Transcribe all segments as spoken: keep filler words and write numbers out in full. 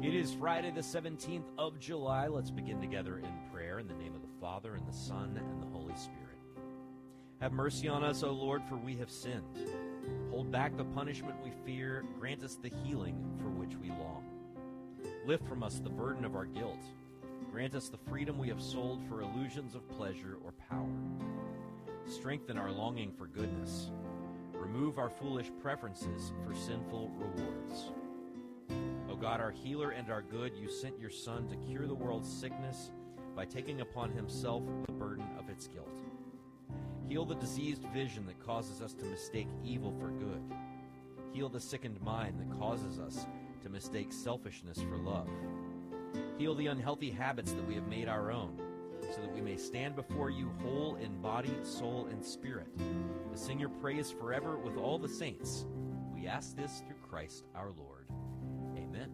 It is Friday the seventeenth of July. Let's begin together in prayer in the name of the Father, and the Son, and the Holy Spirit. Have mercy on us, O Lord, for we have sinned. Hold back the punishment we fear. Grant us the healing for which we long. Lift from us the burden of our guilt. Grant us the freedom we have sold for illusions of pleasure or power. Strengthen our longing for goodness. Remove our foolish preferences for sinful rewards. O God, our healer and our good, you sent your Son to cure the world's sickness by taking upon himself the burden of its guilt. Heal the diseased vision that causes us to mistake evil for good. Heal the sickened mind that causes us to mistake selfishness for love. Heal the unhealthy habits that we have made our own, so that we may stand before you whole in body, soul, and spirit, to sing your praise forever with all the saints. We ask this through Christ our Lord. Amen.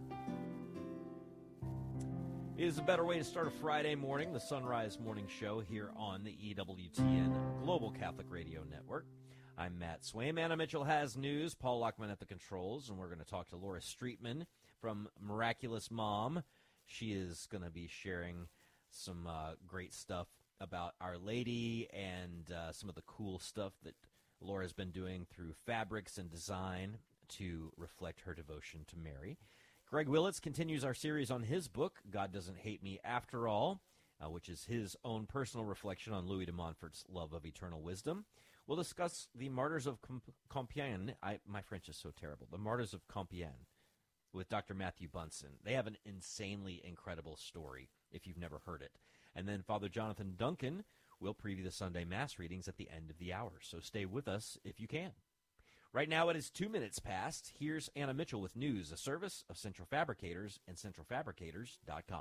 It is a better way to start a Friday morning, the Sunrise Morning Show here on the E W T N Global Catholic Radio Network. I'm Matt Swaim. Anna Mitchell has news. Paul Lockman at the controls, and we're going to talk to Laura Streetman from Miraculous Mom. She is going to be sharing some uh, great stuff about Our Lady and uh, some of the cool stuff that Laura's been doing through fabrics and design to reflect her devotion to Mary. Greg Willits continues our series on his book, God Doesn't Hate Me After All, uh, which is his own personal reflection on Louis de Montfort's love of eternal wisdom. We'll discuss the Martyrs of Compiègne. I, my French is so terrible. The Martyrs of Compiègne with Doctor Matthew Bunson. They have an insanely incredible story if you've never heard it. And then Father Jonathan Duncan will preview the Sunday Mass readings at the end of the hour. So stay with us if you can. Right now it is two minutes past. Here's Anna Mitchell with news, a service of Central Fabricators and central fabricators dot com.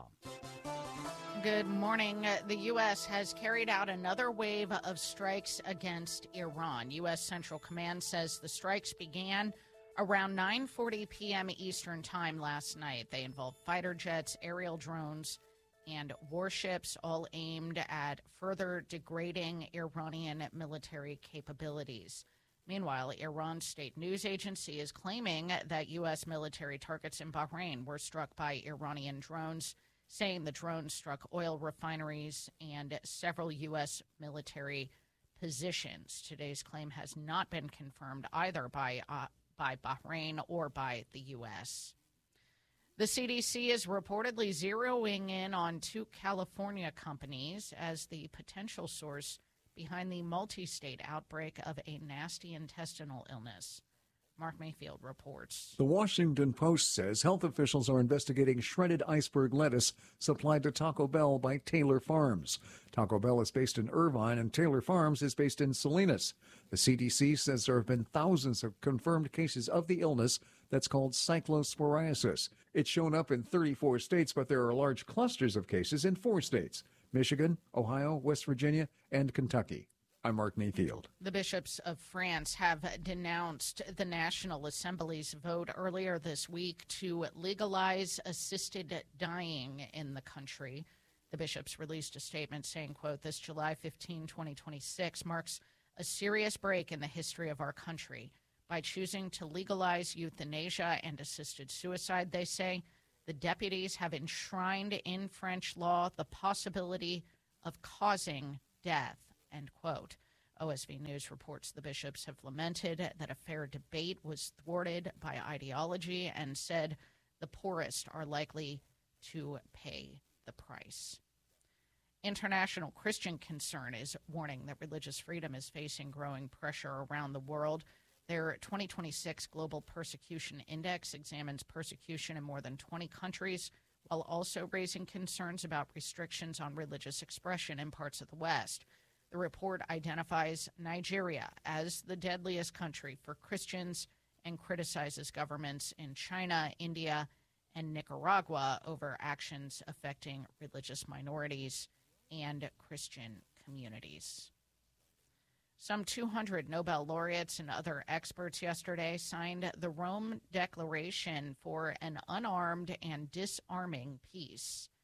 Good morning. The U S has carried out another wave of strikes against Iran. U S Central Command says the strikes began around nine forty p.m. Eastern Time last night. They involved fighter jets, aerial drones, and warships, all aimed at further degrading Iranian military capabilities. Meanwhile, Iran's state news agency is claiming that U S military targets in Bahrain were struck by Iranian drones, saying the drones struck oil refineries and several U S military positions. Today's claim has not been confirmed either by uh, by Bahrain or by the U S. The C D C is reportedly zeroing in on two California companies as the potential source behind the multi-state outbreak of a nasty intestinal illness. Mark Mayfield reports. The Washington Post says health officials are investigating shredded iceberg lettuce supplied to Taco Bell by Taylor Farms. Taco Bell is based in Irvine, and Taylor Farms is based in Salinas. The C D C says there have been thousands of confirmed cases of the illness that's called cyclosporiasis. It's shown up in thirty-four states, but there are large clusters of cases in four states: Michigan, Ohio, West Virginia, and Kentucky. I'm Mark Mayfield. The bishops of France have denounced the National Assembly's vote earlier this week to legalize assisted dying in the country. The bishops released a statement saying, quote, "This July fifteenth, twenty twenty-six marks a serious break in the history of our country. By choosing to legalize euthanasia and assisted suicide," they say, "the deputies have enshrined in French law the possibility of causing death," end quote. O S V News reports the bishops have lamented that a fair debate was thwarted by ideology and said the poorest are likely to pay the price. International Christian Concern is warning that religious freedom is facing growing pressure around the world. Their twenty twenty-six Global Persecution Index examines persecution in more than twenty countries, while also raising concerns about restrictions on religious expression in parts of the West. The report identifies Nigeria as the deadliest country for Christians and criticizes governments in China, India, and Nicaragua over actions affecting religious minorities and Christian communities. Some two hundred Nobel laureates and other experts yesterday signed the Rome Declaration for an Unarmed and Disarming Peace.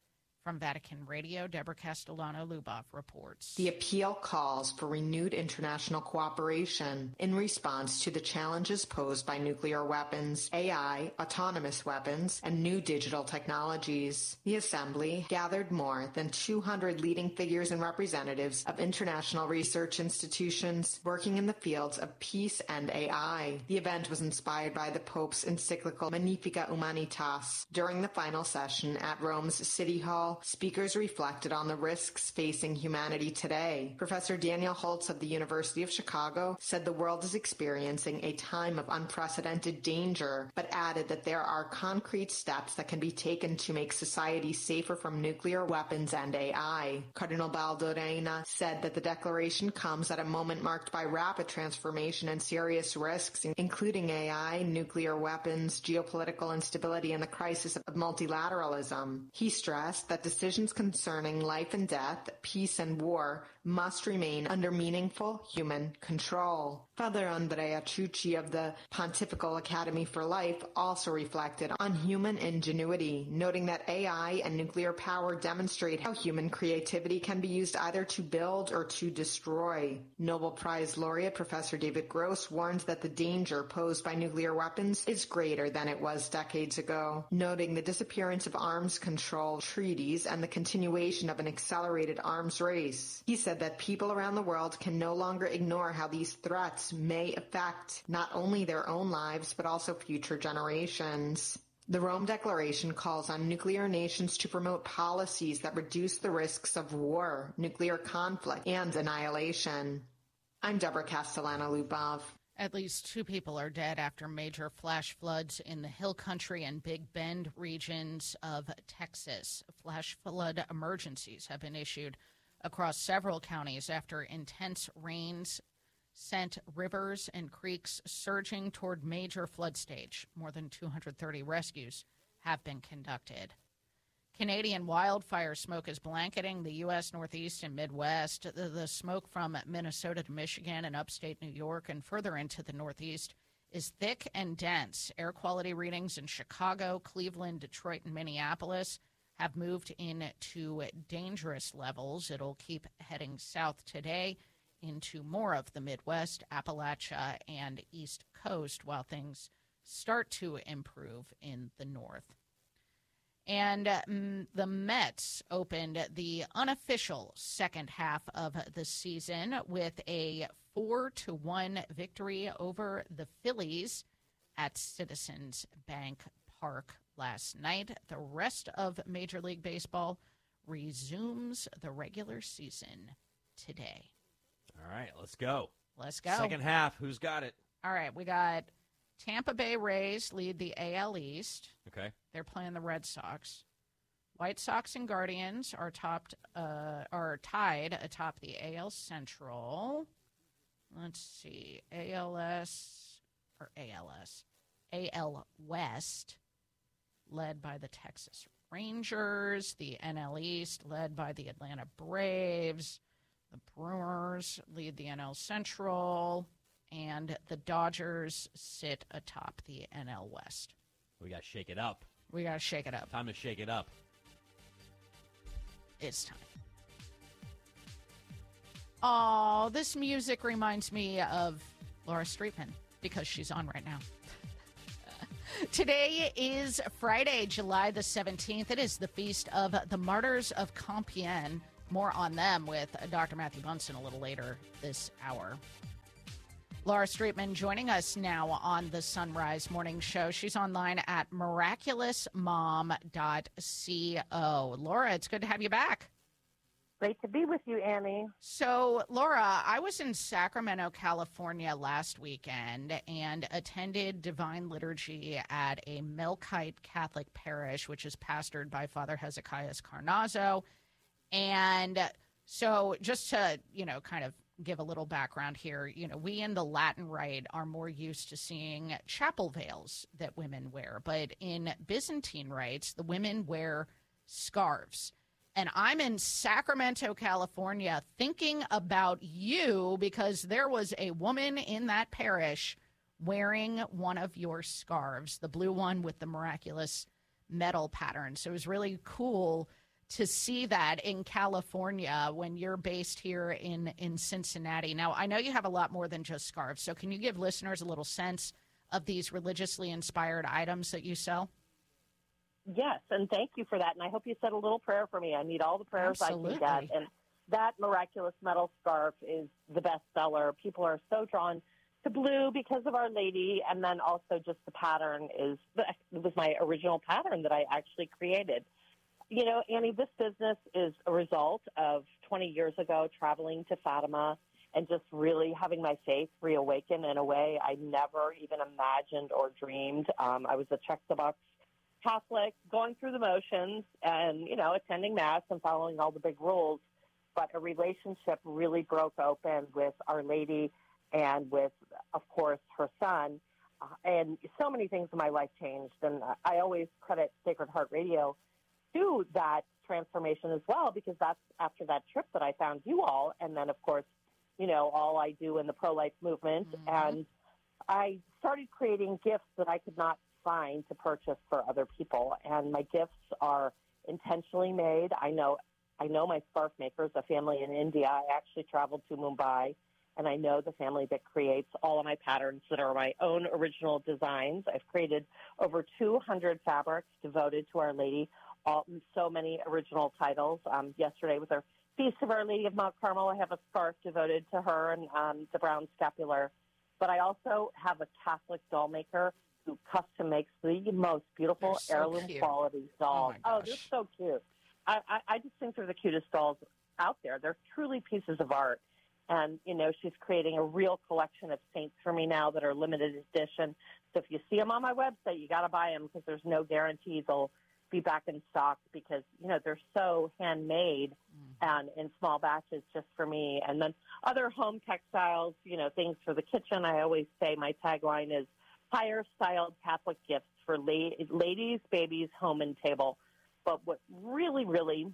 From Vatican Radio, Deborah Castellano-Lubov reports. The appeal calls for renewed international cooperation in response to the challenges posed by nuclear weapons, A I, autonomous weapons, and new digital technologies. The Assembly gathered more than two hundred leading figures and representatives of international research institutions working in the fields of peace and A I. The event was inspired by the Pope's encyclical Magnificat Humanitas. During the final session at Rome's City Hall, speakers reflected on the risks facing humanity today. Professor Daniel Holtz of the University of Chicago said the world is experiencing a time of unprecedented danger, but added that there are concrete steps that can be taken to make society safer from nuclear weapons and A I. Cardinal Baldorena said that the declaration comes at a moment marked by rapid transformation and serious risks, including A I, nuclear weapons, geopolitical instability, and the crisis of multilateralism. He stressed that decisions concerning life and death, peace and war must remain under meaningful human control. Father Andrea Ciucci of the Pontifical Academy for Life also reflected on human ingenuity, noting that A I and nuclear power demonstrate how human creativity can be used either to build or to destroy. Nobel Prize laureate Professor David Gross warns that the danger posed by nuclear weapons is greater than it was decades ago, noting the disappearance of arms control treaties and the continuation of an accelerated arms race. He said that people around the world can no longer ignore how these threats may affect not only their own lives but also future generations. The Rome Declaration calls on nuclear nations to promote policies that reduce the risks of war, nuclear conflict, and annihilation. I'm Deborah Castellano-Lubov. At least two people are dead after major flash floods in the Hill Country and Big Bend regions of Texas. Flash flood emergencies have been issued across several counties after intense rains sent rivers and creeks surging toward major flood stage. More than two hundred thirty rescues have been conducted. Canadian wildfire smoke is blanketing the U S Northeast and Midwest. The, the smoke from Minnesota to Michigan and upstate New York and further into the Northeast is thick and dense. Air quality readings in Chicago, Cleveland, Detroit, and Minneapolis have moved into dangerous levels. It'll keep heading south today into more of the Midwest, Appalachia, and East Coast while things start to improve in the north. And um, the Mets opened the unofficial second half of the season with a four to one victory over the Phillies at Citizens Bank Park last night. The rest of Major League Baseball resumes the regular season today. All right, let's go. Let's go. Second half, who's got it? All right, we got Tampa Bay Rays lead the A L East. Okay. They're playing the Red Sox. White Sox and Guardians are topped, uh, are tied atop the A L Central. Let's see, A L S or A L S, A L West, led by the Texas Rangers. The N L East led by the Atlanta Braves. The Brewers lead the N L Central, and the Dodgers sit atop the N L West. We got to shake it up. We got to shake it up. Time to shake it up. It's time. Oh, this music reminds me of Laura Streetman because she's on right now. Today is Friday, July the seventeenth. It is the feast of the Martyrs of Compiègne. More on them with Doctor Matthew Bunson a little later this hour. Laura Streetman joining us now on the Sunrise Morning Show. She's online at miraculous mom dot co. Laura, it's good to have you back. Great to be with you, Annie. So, Laura, I was in Sacramento, California last weekend and attended Divine Liturgy at a Melkite Catholic parish, which is pastored by Father Hezekiah Carnazzo. And so just to, you know, kind of give a little background here, you know, we in the Latin Rite are more used to seeing chapel veils that women wear. But in Byzantine rites, the women wear scarves. And I'm in Sacramento, California, thinking about you because there was a woman in that parish wearing one of your scarves, the blue one with the miraculous metal pattern. So it was really cool to see that in California when you're based here in, in Cincinnati. Now, I know you have a lot more than just scarves, so can you give listeners a little sense of these religiously inspired items that you sell? Yes, and thank you for that. And I hope you said a little prayer for me. I need all the prayers Absolutely. I can get. And that miraculous metal scarf is the best seller. People are so drawn to blue because of Our Lady, and then also just the pattern is it was my original pattern that I actually created. You know, Annie, this business is a result of twenty years ago traveling to Fatima and just really having my faith reawaken in a way I never even imagined or dreamed. Um, I was a check-the-box Catholic, going through the motions and, you know, attending Mass and following all the big rules. But a relationship really broke open with Our Lady and with, of course, her son. Uh, and so many things in my life changed. And I always credit Sacred Heart Radio to that transformation as well, because that's after that trip that I found you all. And then, of course, you know, all I do in the pro-life movement. Mm-hmm. And I started creating gifts that I could not find to purchase for other people. And my gifts are intentionally made. I know I know my scarf makers, a family in India. I actually traveled to Mumbai, and I know the family that creates all of my patterns that are my own original designs. I've created over two hundred fabrics devoted to Our Lady, all, so many original titles. Um, yesterday was our Feast of Our Lady of Mount Carmel. I have a scarf devoted to her and um, the brown scapular. But I also have a Catholic doll maker who custom makes the most beautiful so heirloom cute. quality dolls. Oh, oh, they're so cute. I, I, I just think they're the cutest dolls out there. They're truly pieces of art. And, you know, she's creating a real collection of saints for me now that are limited edition. So if you see them on my website, you got to buy them because there's no guarantee they'll be back in stock because, you know, they're so handmade mm-hmm. and in small batches just for me. And then other home textiles, you know, things for the kitchen. I always say my tagline is higher styled Catholic gifts for la- ladies, babies, home, and table. But what really, really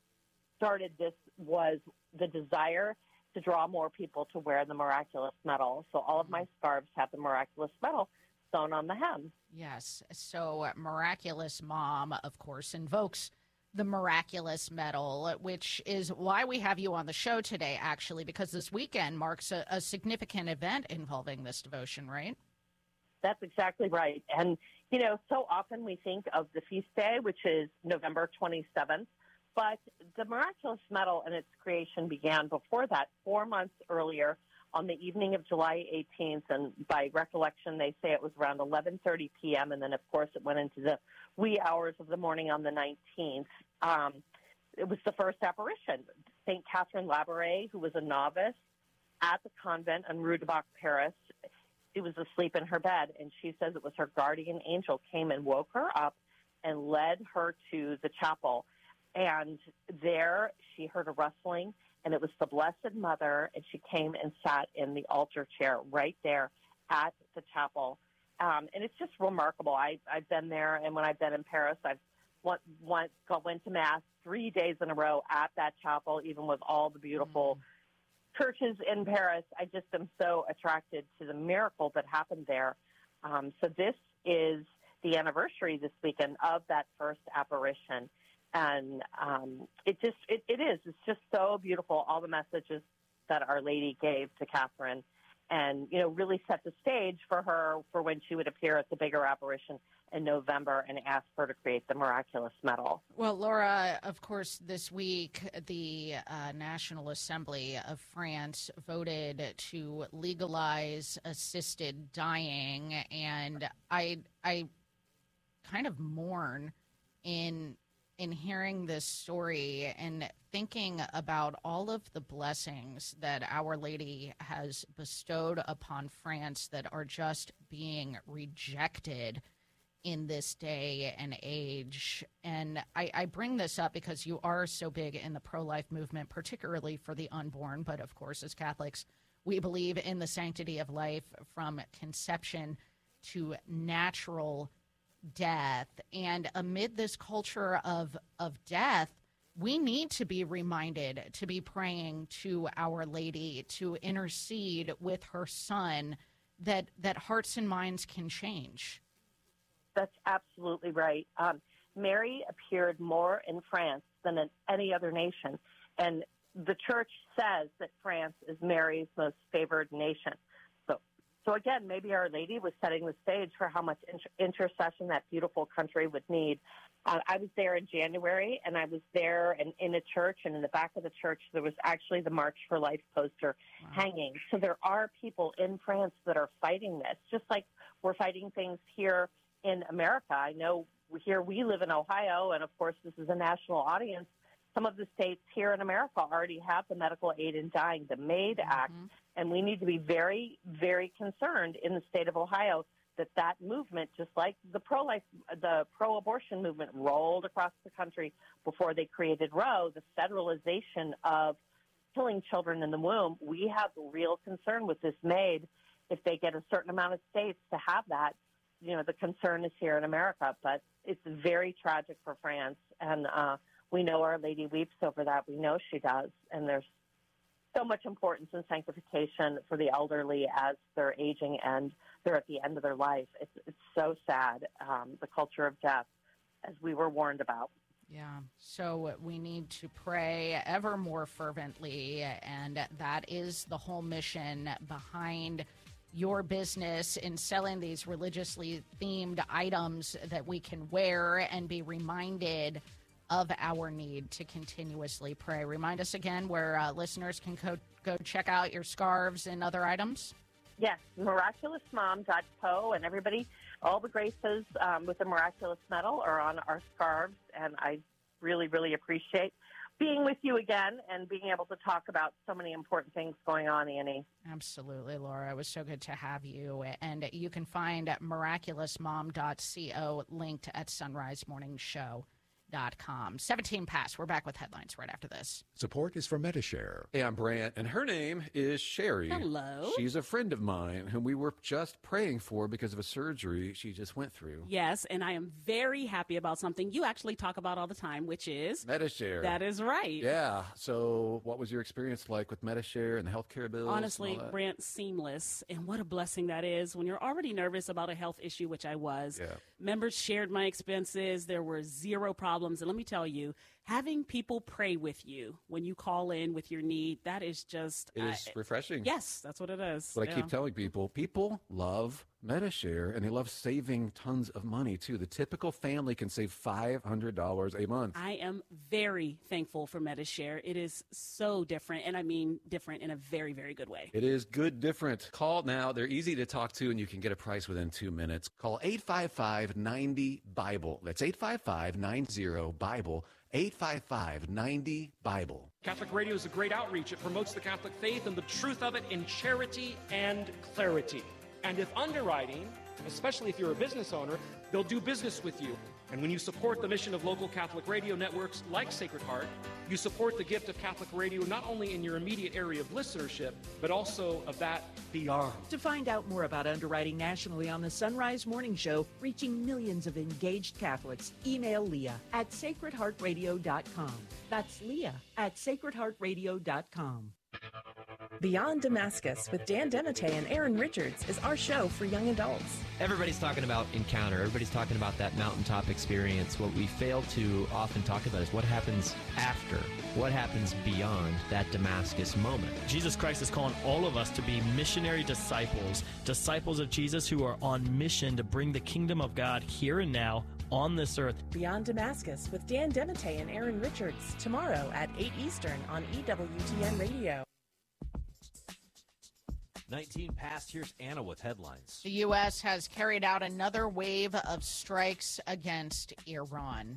started this was the desire to draw more people to wear the miraculous medal. So all of my scarves have the miraculous medal sewn on the hem. Yes. So uh, Miraculous Mom, of course, invokes the miraculous medal, which is why we have you on the show today, actually, because this weekend marks a, a significant event involving this devotion, right? That's exactly right. And, you know, so often we think of the feast day, which is November twenty-seventh, but the miraculous medal and its creation began before that, four months earlier on the evening of July eighteenth. And by recollection, they say it was around eleven thirty p.m. And then, of course, it went into the wee hours of the morning on the nineteenth. Um, it was the first apparition. Saint Catherine Labouré, who was a novice at the convent in Rue du Bac, Paris, she was asleep in her bed, and she says it was her guardian angel came and woke her up and led her to the chapel. And there she heard a rustling, and it was the Blessed Mother, and she came and sat in the altar chair right there at the chapel. Um, and it's just remarkable. I, I've been there, and when I've been in Paris, I've went, went, went to Mass three days in a row at that chapel, even with all the beautiful mm. churches in Paris. I just am so attracted to the miracle that happened there. Um, so this is the anniversary this weekend of that first apparition. And um, it just, it, it is, it's just so beautiful, all the messages that Our Lady gave to Catherine and, you know, really set the stage for her for when she would appear at the bigger apparition in November and ask her to create the miraculous medal. Well, Laura, of course, this week, the uh, National Assembly of France voted to legalize assisted dying. And I, I kind of mourn in in hearing this story and thinking about all of the blessings that Our Lady has bestowed upon France that are just being rejected in this day and age. And I, I bring this up because you are so big in the pro-life movement, particularly for the unborn. But of course, as Catholics, we believe in the sanctity of life from conception to natural death. And amid this culture of of death, we need to be reminded to be praying to Our Lady, to intercede with her son, that that hearts and minds can change. That's absolutely right. Um, Mary appeared more in France than in any other nation. And the church says that France is Mary's most favored nation. So, so again, maybe Our Lady was setting the stage for how much inter- intercession that beautiful country would need. Uh, I was there in January, and I was there and in a church, and in the back of the church, there was actually the March for Life poster wow. hanging. So there are people in France that are fighting this, just like we're fighting things here in America. I know here we live in Ohio, and of course this is a national audience. Some of the states here in America already have the Medical Aid in Dying, the MAID mm-hmm. Act, and we need to be very, very concerned in the state of Ohio that that movement, just like the pro-life, the pro-abortion movement rolled across the country before they created Roe, the federalization of killing children in the womb, we have real concern with this MAID. If they get a certain amount of states to have that, you know, the concern is here in America. But it's very tragic for France, and uh, we know Our Lady weeps over that. We know she does, and there's so much importance in sanctification for the elderly as they're aging and they're at the end of their life. It's, it's so sad, um, the culture of death, as we were warned about. Yeah, so we need to pray ever more fervently, and that is the whole mission behind your business in selling these religiously themed items that we can wear and be reminded of our need to continuously pray. Remind us again where uh, listeners can co- go check out your scarves and other items. Yes, miraculous mom dot co, and everybody, all the graces um, with the Miraculous Medal are on our scarves, and I really, really appreciate being with you again and being able to talk about so many important things going on, Annie. Absolutely, Laura. It was so good to have you. And you can find miraculous mom dot co linked at sunrise morning show dot com. seventeen past. We're back with headlines right after this. Support is from MediShare. Hey, I'm Brant, and her name is Sherry. Hello. She's a friend of mine whom we were just praying for because of a surgery she just went through. Yes, and I am very happy about something you actually talk about all the time, which is MediShare. That is right. Yeah. So what was your experience like with MediShare and the healthcare bills? Honestly, Brant, seamless. And what a blessing that is when you're already nervous about a health issue, which I was. Yeah. Members shared my expenses. There were zero problems. And let me tell you, having people pray with you when you call in with your need, that is just... It is uh, refreshing. Yes, that's what it is. But yeah. I keep telling people, people love MediShare, and they love saving tons of money, too. The typical family can save five hundred dollars a month. I am very thankful for MediShare. It is so different, and I mean different in a very, very good way. It is good different. Call now. They're easy to talk to, and you can get a price within two minutes. Call eight five five, nine zero, Bible. That's eight five five, nine zero, Bible. eight five five, nine zero, Bible. Catholic Radio is a great outreach. It promotes the Catholic faith and the truth of it in charity and clarity. And if underwriting, especially if you're a business owner, they'll do business with you. And when you support the mission of local Catholic radio networks like Sacred Heart, you support the gift of Catholic radio not only in your immediate area of listenership, but also of that beyond. To find out more about underwriting nationally on the Sunrise Morning Show, reaching millions of engaged Catholics, email Leah at sacred heart radio dot com. That's Leah at sacred heart radio dot com. Beyond Damascus with Dan Dematteis and Aaron Richards is our show for young adults. Everybody's talking about encounter. Everybody's talking about that mountaintop experience. What we fail to often talk about is what happens after, what happens beyond that Damascus moment. Jesus Christ is calling all of us to be missionary disciples, disciples of Jesus who are on mission to bring the kingdom of God here and now on this earth. Beyond Damascus with Dan Dematteis and Aaron Richards, tomorrow at eight Eastern on E W T N Radio. nineteen past, here's Anna with headlines. The U S has carried out another wave of strikes against Iran.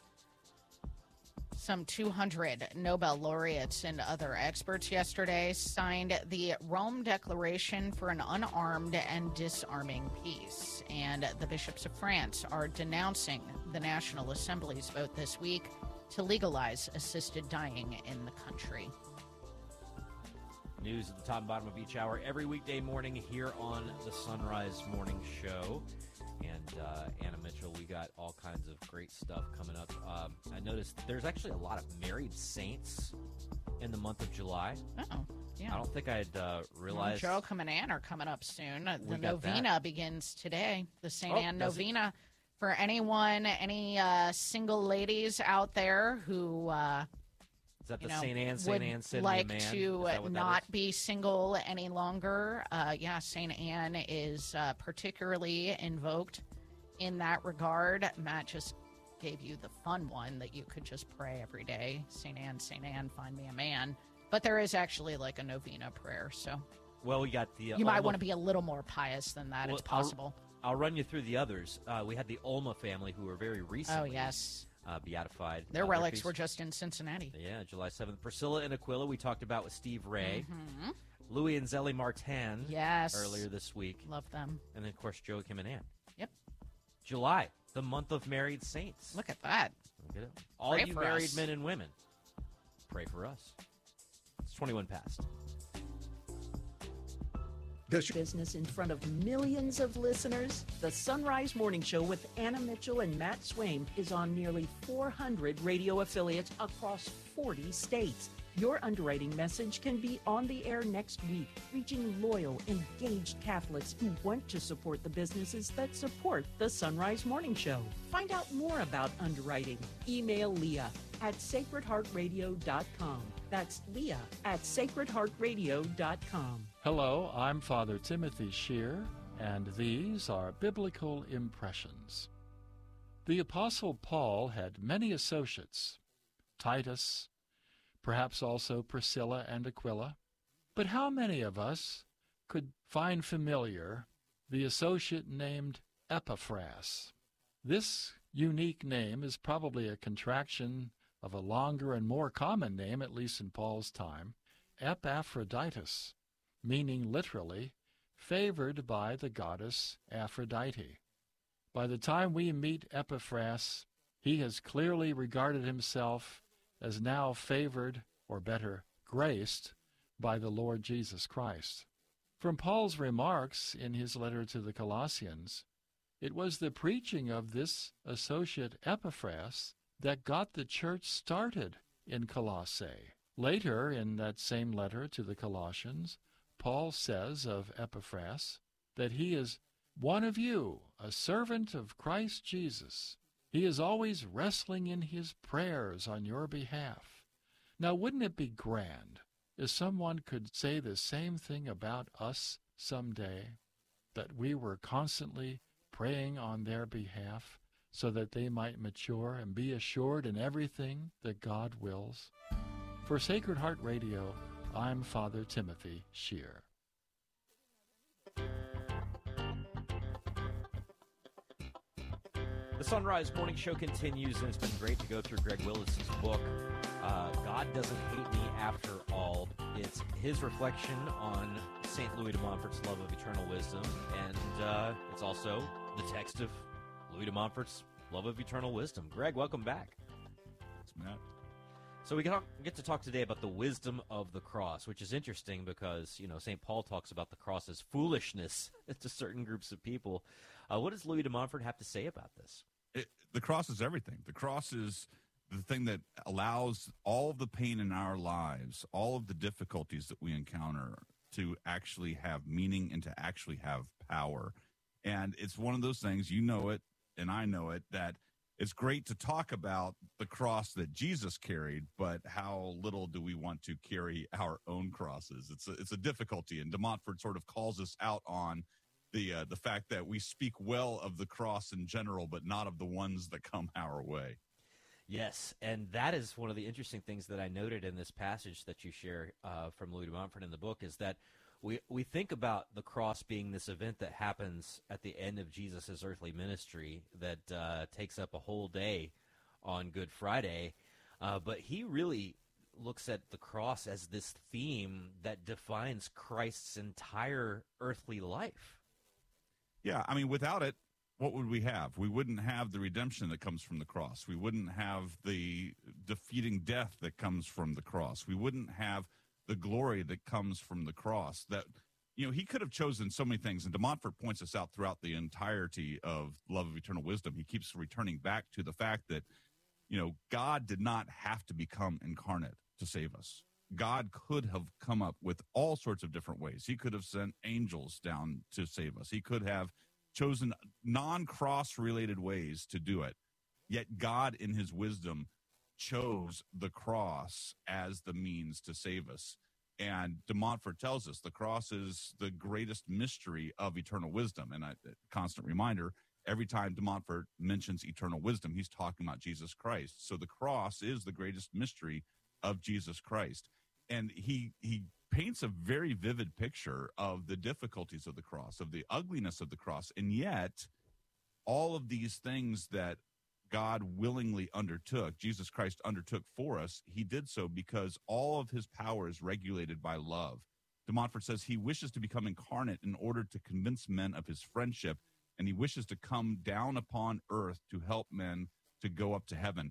Some two hundred Nobel laureates and other experts yesterday signed the Rome Declaration for an Unarmed and Disarming Peace. And the bishops of France are denouncing the National Assembly's vote this week to legalize assisted dying in the country. News at the top and bottom of each hour every weekday morning here on the Sunrise Morning Show. And uh, Anna Mitchell, we got all kinds of great stuff coming up. Um, I noticed there's actually a lot of married saints in the month of July. Uh-oh. Yeah. I don't think I'd uh, realized. Well, Joachim and Anne are coming up soon. The We got novena that. begins today. The Saint Oh, Anne does it? novena For anyone, any uh, single ladies out there who uh, Is that you the know, Saint Anne, would Saint Anne, send me a like man? to Is that what that not is? be single any longer, uh, yeah, Saint Anne is uh, particularly invoked in that regard. Matt just gave you the fun one that you could just pray every day. Saint Anne, Saint Anne, find me a man. But there is actually like a novena prayer, so Well, we got the. Uh, you might Olma- want to be a little more pious than that. Well, It's possible. I'll, I'll run you through the others. Uh, we had the Olma family who were very recently Oh, yes. uh, beatified. Their Uh, relics feast- were just in Cincinnati. Yeah, July seventh. Priscilla and Aquila, we talked about with Steve Ray. Mhm. Louis and Zelly Martin. Yes. Earlier this week. Love them. And then, of course, Joachim and Ann. Yep. July, the month of married saints. Look at that. Look at it. All Pray you for married us. men and women, pray for us. It's twenty-one past. Business in front of millions of listeners. The Sunrise Morning Show with Anna Mitchell and Matt Swaim is on nearly four hundred radio affiliates across forty states. Your underwriting message can be on the air next week, reaching loyal, engaged Catholics who want to support the businesses that support the Sunrise Morning Show. Find out more about underwriting. Email Leah at sacred heart radio dot com. That's Leah at sacred heart radio dot com. Hello, I'm Father Timothy Shear, and these are Biblical Impressions. The Apostle Paul had many associates, Titus, perhaps also Priscilla and Aquila. But how many of us could find familiar the associate named Epaphras? This unique name is probably a contraction of a longer and more common name, at least in Paul's time, Epaphroditus, meaning literally, favored by the goddess Aphrodite. By the time we meet Epaphras, he has clearly regarded himself as now favored, or better, graced, by the Lord Jesus Christ. From Paul's remarks in his letter to the Colossians, it was the preaching of this associate Epaphras that got the church started in Colossae. Later, in that same letter to the Colossians, Paul says of Epaphras that he is one of you, a servant of Christ Jesus. He is always wrestling in his prayers on your behalf. Now, wouldn't it be grand if someone could say the same thing about us someday, that we were constantly praying on their behalf so that they might mature and be assured in everything that God wills? For Sacred Heart Radio, I'm Father Timothy Shear. The Sunrise Morning Show continues, and it's been great to go through Greg Willis's book, uh, God Doesn't Hate Me After All. It's his reflection on Saint Louis de Montfort's love of eternal wisdom, and uh, it's also the text of Louis de Montfort's love of eternal wisdom. Greg, welcome back. Thanks, Matt. So we get to talk today about the wisdom of the cross, which is interesting because, you know, Saint Paul talks about the cross as foolishness to certain groups of people. Uh, what does Louis de Montfort have to say about this? It, the cross is everything. The cross is the thing that allows all of the pain in our lives, all of the difficulties that we encounter, to actually have meaning and to actually have power. And it's one of those things, you know it, and I know it, that it's great to talk about the cross that Jesus carried, but how little do we want to carry our own crosses? It's a, it's a difficulty, and de Montfort sort of calls us out on the uh, the fact that we speak well of the cross in general, but not of the ones that come our way. Yes, and that is one of the interesting things that I noted in this passage that you share uh, from Louis de Montfort in the book, is that we we think about the cross being this event that happens at the end of Jesus' earthly ministry that uh, takes up a whole day on Good Friday, uh, but he really looks at the cross as this theme that defines Christ's entire earthly life. Yeah, I mean, without it, what would we have? We wouldn't have the redemption that comes from the cross. We wouldn't have the defeating death that comes from the cross. We wouldn't have the glory that comes from the cross. That, you know, he could have chosen so many things, and de Montfort points us out throughout the entirety of Love of Eternal Wisdom. He keeps returning back to the fact that, you know, God did not have to become incarnate to save us. God could have come up with all sorts of different ways. He could have sent angels down to save us. He could have chosen non-cross related ways to do it. Yet God, in his wisdom, chose the cross as the means to save us. And de Montfort tells us the cross is the greatest mystery of eternal wisdom. And a constant reminder, every time de Montfort mentions eternal wisdom, he's talking about Jesus Christ. So the cross is the greatest mystery of Jesus Christ. And he he paints a very vivid picture of the difficulties of the cross, of the ugliness of the cross. And yet, all of these things that God willingly undertook, Jesus Christ undertook for us, he did so because all of his power is regulated by love. De Montfort says he wishes to become incarnate in order to convince men of his friendship, and he wishes to come down upon earth to help men to go up to heaven.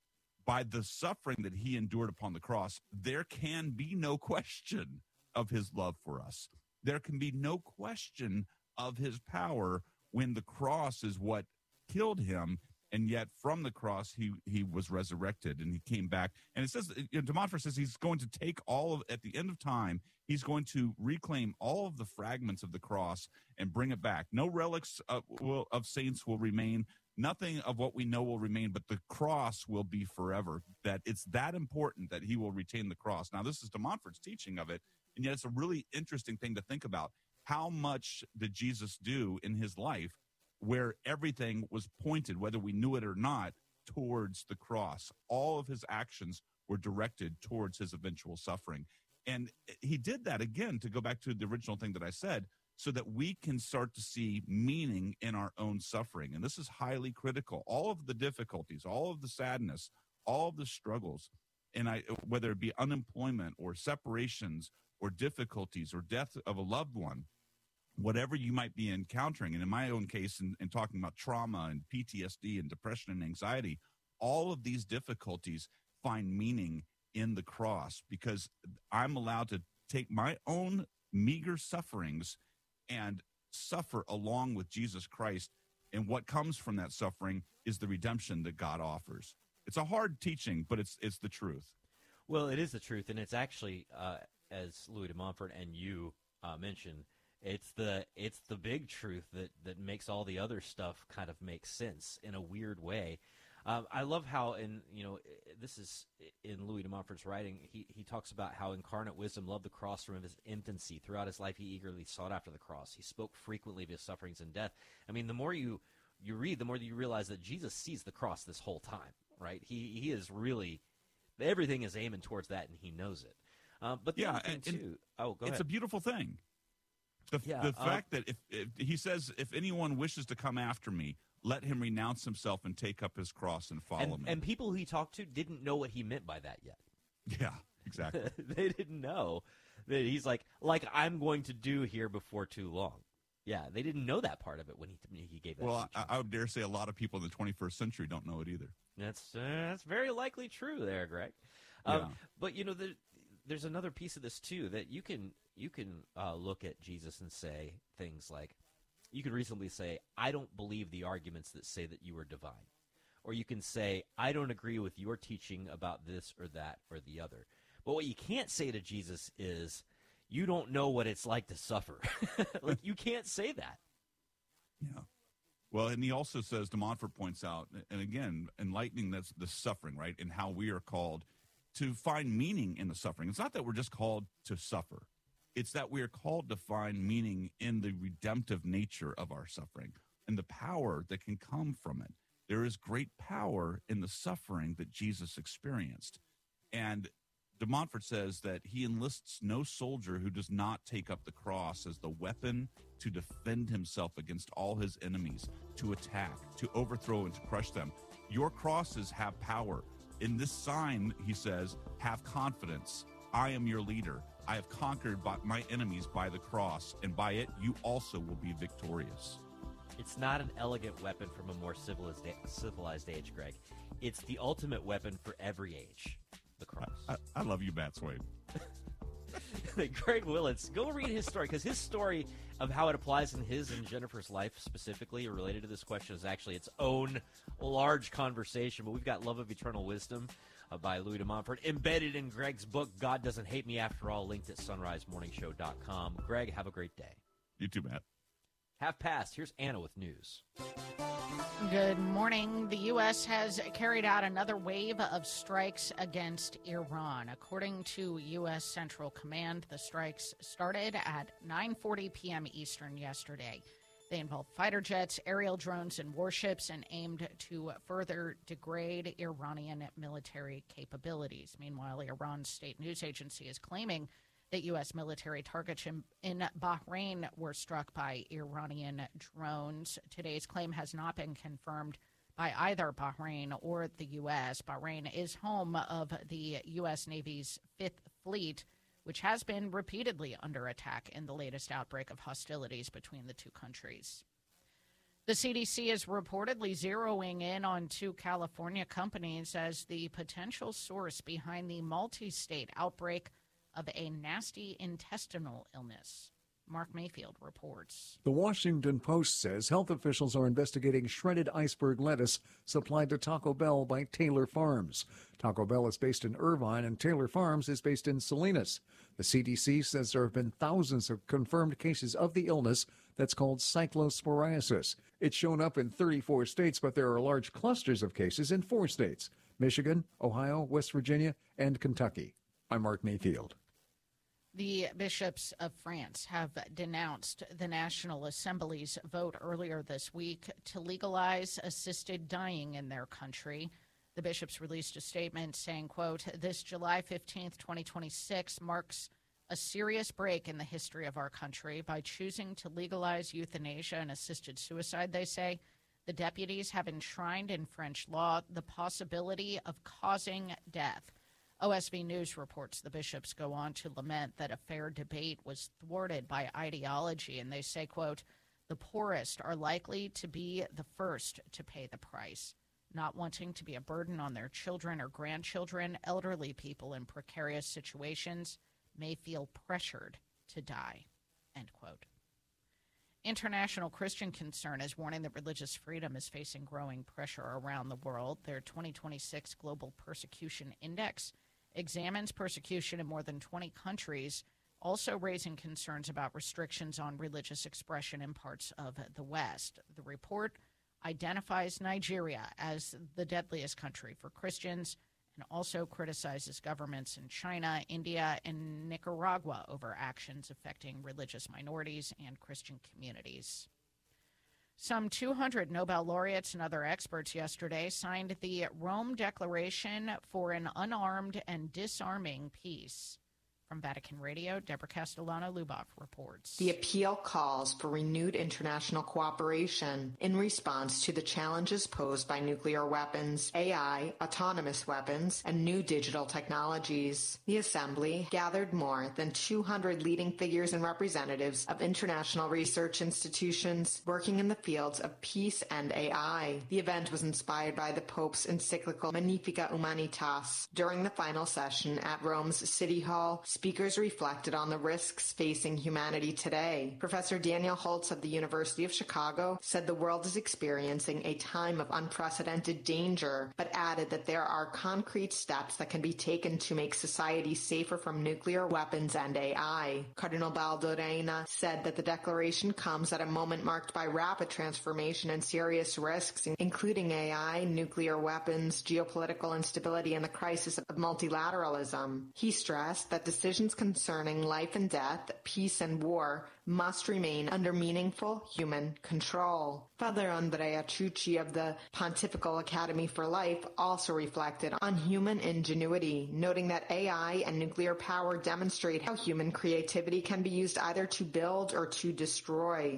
By the suffering that he endured upon the cross, there can be no question of his love for us. There can be no question of his power when the cross is what killed him. And yet from the cross, he he was resurrected and he came back. And it says, you know, de Montfort says he's going to take all of, at the end of time, he's going to reclaim all of the fragments of the cross and bring it back. No relics of, will, of saints will remain. Nothing of what we know will remain, but the cross will be forever. That it's that important that he will retain the cross. Now, this is de Montfort's teaching of it, and yet it's a really interesting thing to think about. How much did Jesus do in his life where everything was pointed, whether we knew it or not, towards the cross? All of his actions were directed towards his eventual suffering. And he did that, again, to go back to the original thing that I said, so that we can start to see meaning in our own suffering. And this is highly critical. All of the difficulties, all of the sadness, all of the struggles, and I, whether it be unemployment or separations or difficulties or death of a loved one, whatever you might be encountering, and in my own case, in, in talking about trauma and P T S D and depression and anxiety, all of these difficulties find meaning in the cross because I'm allowed to take my own meager sufferings and suffer along with Jesus Christ. And what comes from that suffering is the redemption that God offers. It's a hard teaching, but it's it's the truth. Well, it is the truth, and it's actually, uh, as Louis de Montfort and you uh, mentioned, It's the it's the big truth that, that makes all the other stuff kind of make sense in a weird way. Um, I love how, in you know, this is in Louis de Montfort's writing, he, he talks about how incarnate wisdom loved the cross from his infancy. Throughout his life, he eagerly sought after the cross. He spoke frequently of his sufferings and death. I mean, the more you, you read, the more you realize that Jesus sees the cross this whole time, right? He he is really, everything is aiming towards that, and he knows it. Uh, but the yeah, other thing, and, too, oh, go it's ahead. a beautiful thing. The, Yeah, the uh, fact that if, if he says, if anyone wishes to come after me, let him renounce himself and take up his cross and follow and, me. and people he talked to didn't know what he meant by that yet. Yeah, exactly. They didn't know that he's like, like I'm going to do here before too long. Yeah, they didn't know that part of it when he he gave that Well, speech. I, I would dare say a lot of people in the twenty-first century don't know it either. That's uh, that's very likely true there, Greg. Um, Yeah. But you know, there, there's another piece of this too that you can you can uh, look at Jesus and say things like, you can reasonably say, I don't believe the arguments that say that you are divine, or you can say, I don't agree with your teaching about this or that or the other. But what you can't say to Jesus is, you don't know what it's like to suffer. Like, you can't say that. Yeah. Well, and he also says, de Montfort points out, and again, enlightening that's the suffering, right, and how we are called to find meaning in the suffering. It's not that we're just called to suffer. It's that we are called to find meaning in the redemptive nature of our suffering and the power that can come from it. There is great power in the suffering that Jesus experienced. And de Montfort says that he enlists no soldier who does not take up the cross as the weapon to defend himself against all his enemies, to attack, to overthrow, and to crush them. Your crosses have power. In this sign, he says, have confidence. I am your leader. I have conquered by my enemies by the cross, and by it you also will be victorious. It's not an elegant weapon from a more civilized, civilized age, Greg. It's the ultimate weapon for every age, the cross. I, I love you, Bat Swain. Greg Willits, go read his story, because his story of how it applies in his and Jennifer's life specifically related to this question is actually its own large conversation. But we've got Love of Eternal Wisdom uh, by Louis de Montfort embedded in Greg's book, God Doesn't Hate Me After All, linked at sunrise morning show dot com. Greg, have a great day. You too, Matt. have passed. Here's Anna with news. Good morning. The U S has carried out another wave of strikes against Iran. According to U S Central Command, the strikes started at nine forty p.m. Eastern yesterday. They involved fighter jets, aerial drones, and warships and aimed to further degrade Iranian military capabilities. Meanwhile, Iran's state news agency is claiming that U S military targets in Bahrain were struck by Iranian drones. Today's claim has not been confirmed by either Bahrain or the U S. Bahrain is home of the U S Navy's Fifth Fleet, which has been repeatedly under attack in the latest outbreak of hostilities between the two countries. The C D C is reportedly zeroing in on two California companies as the potential source behind the multi-state outbreak of a nasty intestinal illness. Mark Mayfield reports. The Washington Post says health officials are investigating shredded iceberg lettuce supplied to Taco Bell by Taylor Farms. Taco Bell is based in Irvine and Taylor Farms is based in Salinas. The C D C says there have been thousands of confirmed cases of the illness that's called cyclosporiasis. It's shown up in thirty-four states, but there are large clusters of cases in four states: Michigan, Ohio, West Virginia, and Kentucky. I'm Mark Mayfield. The bishops of France have denounced the National Assembly's vote earlier this week to legalize assisted dying in their country. The bishops released a statement saying, quote, "This July fifteenth, twenty twenty-six marks a serious break in the history of our country. By choosing to legalize euthanasia and assisted suicide," they say, "the deputies have enshrined in French law the possibility of causing death." O S V News reports the bishops go on to lament that a fair debate was thwarted by ideology, and they say, quote, "The poorest are likely to be the first to pay the price. Not wanting to be a burden on their children or grandchildren, elderly people in precarious situations may feel pressured to die," end quote. International Christian Concern is warning that religious freedom is facing growing pressure around the world. Their twenty twenty-six Global Persecution Index examines persecution in more than twenty countries, also raising concerns about restrictions on religious expression in parts of the West. The report identifies Nigeria as the deadliest country for Christians and also criticizes governments in China, India, and Nicaragua over actions affecting religious minorities and Christian communities. Some two hundred Nobel laureates and other experts yesterday signed the Rome Declaration for an Unarmed and Disarming Peace. From Vatican Radio, Deborah Castellano-Luboff reports. The appeal calls for renewed international cooperation in response to the challenges posed by nuclear weapons, A I, autonomous weapons, and new digital technologies. The Assembly gathered more than two hundred leading figures and representatives of international research institutions working in the fields of peace and A I. The event was inspired by the Pope's encyclical Magnificat Humanitas. During the final session at Rome's City Hall, speakers reflected on the risks facing humanity today. Professor Daniel Holtz of the University of Chicago said the world is experiencing a time of unprecedented danger, but added that there are concrete steps that can be taken to make society safer from nuclear weapons and A I. Cardinal Baldo Reina said that the declaration comes at a moment marked by rapid transformation and serious risks, including A I, nuclear weapons, geopolitical instability, and the crisis of multilateralism. He stressed that decisions Decisions concerning life and death, peace and war must remain under meaningful human control. Father Andrea Ciucci of the Pontifical Academy for Life also reflected on human ingenuity, noting that A I and nuclear power demonstrate how human creativity can be used either to build or to destroy.